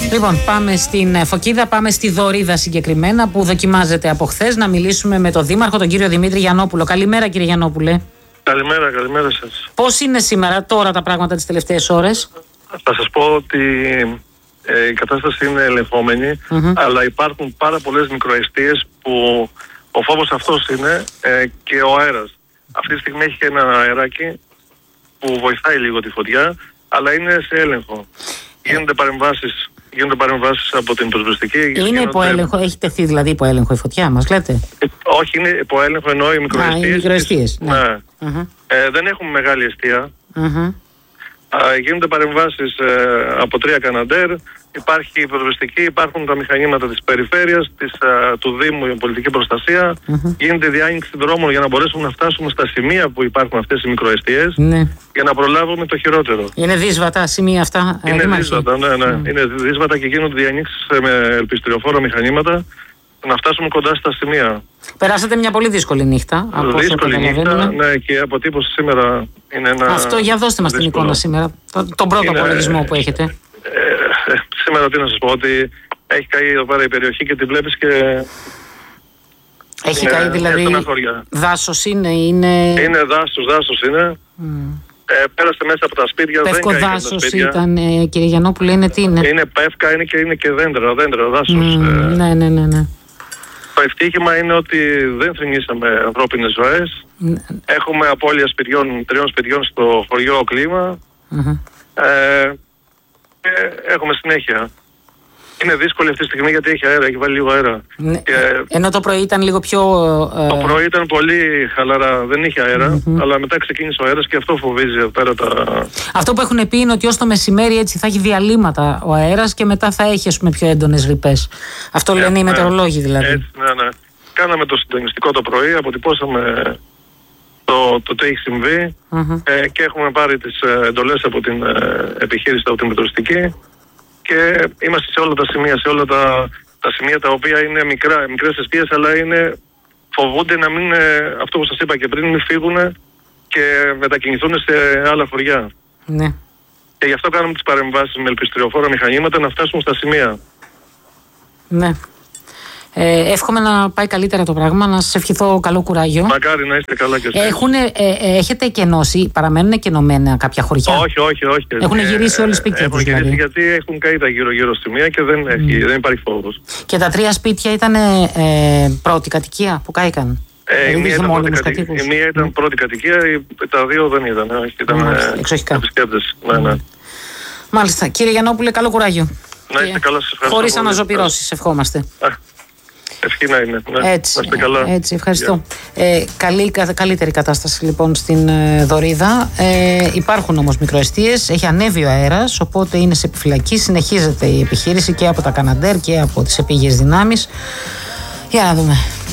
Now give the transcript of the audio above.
Λοιπόν, πάμε στην Φωκίδα, πάμε στη Δωρίδα συγκεκριμένα που δοκιμάζεται από χθες. Να μιλήσουμε με τον Δήμαρχο, τον κύριο Δημήτρη Γιαννόπουλο. Καλημέρα, κύριε Γιαννόπουλε. Καλημέρα σας. Πώς είναι σήμερα, τώρα τα πράγματα τις τελευταίες ώρες? Θα σας πω ότι η κατάσταση είναι ελεγχόμενη, αλλά υπάρχουν πάρα πολλές μικροαιστείες που ο φόβος αυτός είναι και ο αέρας. Αυτή τη στιγμή έχει και ένα αεράκι που βοηθάει λίγο τη φωτιά, αλλά είναι σε έλεγχο. Γίνονται παρεμβάσεις από την πυροσβεστική. Είναι υπό έλεγχο, έχει τεθεί δηλαδή υπό έλεγχο η φωτιά μας, λέτε? Όχι, είναι υπό έλεγχο, εννοώ οι μικροαιστείες. Οι μικροαιστείες, ναι. Δεν έχουμε μεγάλη αιστεία. Γίνονται παρεμβάσεις από 3 Καναντέρ, υπάρχει η πυροσβεστική, υπάρχουν τα μηχανήματα της περιφέρειας, του Δήμου, η πολιτική προστασία. Γίνεται διάνοιξη δρόμων για να μπορέσουμε να φτάσουμε στα σημεία που υπάρχουν αυτές οι μικροαιστείες, για να προλάβουμε το χειρότερο. Είναι δύσβατα σημεία αυτά? Είναι δύσβατα, ναι. Είναι δύσβατα και γίνονται διανύξεις με ελπιστριοφόρα μηχανήματα να φτάσουμε κοντά στα σημεία. Περάσατε μια πολύ δύσκολη νύχτα. Δύσκολη νύχτα, ναι, και η αποτύπωση σήμερα είναι ένα. Αυτό, για δώστε μας την εικόνα σήμερα. Τον πρώτο απολογισμό που έχετε. Σήμερα τι να σας πω, ότι έχει καεί εδώ πέρα η περιοχή και τη βλέπεις και. Έχει καεί δηλαδή. Δάσος είναι. Είναι δάσος είναι. Πέρασε μέσα από τα σπίτια. Πεύκο δάσος ήταν, κύριε Γιαννόπουλε, είναι τι είναι? Είναι πεύκα, είναι και δέντρα, δάσος. Ναι. Το ευτύχημα είναι ότι δεν θρηνήσαμε ανθρώπινες ζωές. Έχουμε απώλεια 3 σπιτιών στο χωριό Κλίμα. Έχουμε συνέχεια. Είναι δύσκολη αυτή τη στιγμή γιατί έχει αέρα, έχει βάλει λίγο αέρα. Ενώ το πρωί ήταν λίγο πιο. Το πρωί ήταν πολύ χαλαρά, δεν είχε αέρα, αλλά μετά ξεκίνησε ο αέρας και αυτό φοβίζει εδώ πέρα Αυτό που έχουν πει είναι ότι ως το μεσημέρι έτσι θα έχει διαλύματα ο αέρας και μετά θα έχει, ας πούμε, πιο έντονες ρηπές. Αυτό λένε οι μετεωρολόγοι δηλαδή. Έτσι, ναι. Κάναμε το συντονιστικό το πρωί, αποτυπώσαμε το τι έχει συμβεί και έχουμε πάρει τις εντολές από την επιχείρηση, από την μετρωστική. Και είμαστε σε όλα τα σημεία, σε όλα τα σημεία τα οποία είναι μικρές αιστείες, αλλά φοβούνται να μην, αυτό που σας είπα και πριν, μην φύγουν και μετακινηθούν σε άλλα χωριά. Ναι. Και γι' αυτό κάνουμε τις παρεμβάσεις με ελπιστριοφόρα μηχανήματα να φτάσουμε στα σημεία. Ναι. Εύχομαι να πάει καλύτερα το πράγμα, να σας ευχηθώ καλό κουράγιο. Μακάρι να είστε καλά κι εσείς. Έχετε εκενώσει, παραμένουν εκενωμένα κάποια χωριά? Όχι. Έχουν γυρίσει όλοι σπίτια τους δηλαδή? Γιατί έχουν καεί τα γύρω σημεία και δεν υπάρχει φόβος. Και τα 3 σπίτια ήταν πρώτη κατοικία που κάηκαν? Η μία ήταν πρώτη κατοικία, τα 2 δεν ήταν. Ήταν εξοχικά επισκέπτες. Μάλιστα. Κύριε Γιαννόπουλε, καλό κουράγιο. Να είστε καλά, σας ευχαριστώ. Χωρίς αναζωπυρώσεις, ευχόμαστε. Ευχή να είναι. Έτσι, ευχαριστώ. Καλύτερη κατάσταση λοιπόν στην Δωρίδα. Υπάρχουν όμως μικροαιστείες, έχει ανέβει ο αέρας, οπότε είναι σε επιφυλακή. Συνεχίζεται η επιχείρηση και από τα Καναντέρ και από τις επίγειες δυνάμεις. Για να δούμε.